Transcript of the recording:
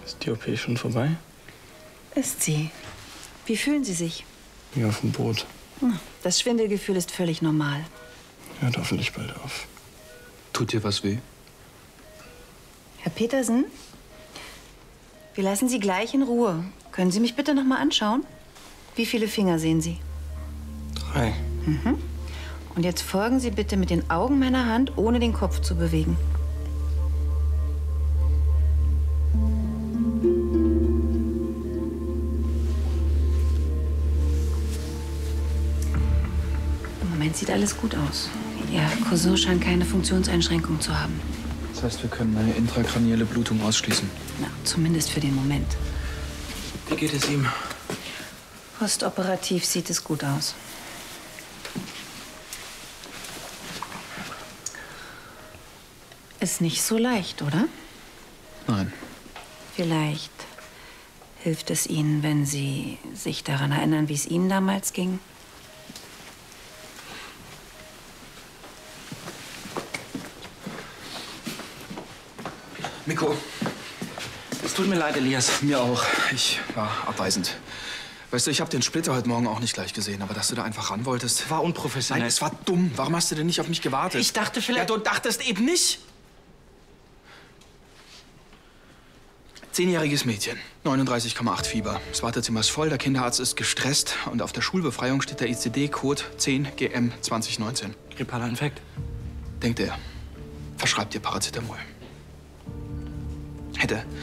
Ist die OP schon vorbei? Ist sie. Wie fühlen Sie sich? Wie auf dem Boot. Das Schwindelgefühl ist völlig normal. Hört hoffentlich bald auf. Tut dir was weh? Herr Petersen, wir lassen Sie gleich in Ruhe. Können Sie mich bitte noch mal anschauen? Wie viele Finger sehen Sie? 3. Und jetzt folgen Sie bitte mit den Augen meiner Hand, ohne den Kopf zu bewegen. Im Moment sieht alles gut aus. Ihr Cousin scheint keine Funktionseinschränkung zu haben. Das heißt, wir können eine intrakranielle Blutung ausschließen. Na, zumindest für den Moment. Wie geht es ihm? Postoperativ sieht es gut aus. Ist nicht so leicht, oder? Nein. Vielleicht hilft es Ihnen, wenn Sie sich daran erinnern, wie es Ihnen damals ging. Miko, es tut mir leid, Elias. Mir auch. Ich war abweisend. Weißt du, ich habe den Splitter heute Morgen auch nicht gleich gesehen, aber dass du da einfach ran wolltest. War unprofessionell. Nein, es war dumm. Warum hast du denn nicht auf mich gewartet? Ich dachte vielleicht... Ja, du dachtest eben nicht. 10-jähriges Mädchen, 39,8 Fieber. Das Wartezimmer ist voll, der Kinderarzt ist gestresst und auf der Schulbefreiung steht der ICD-Code 10GM 2019. Grippaler Infekt. Denkt er, verschreibt dir Paracetamol. Hätte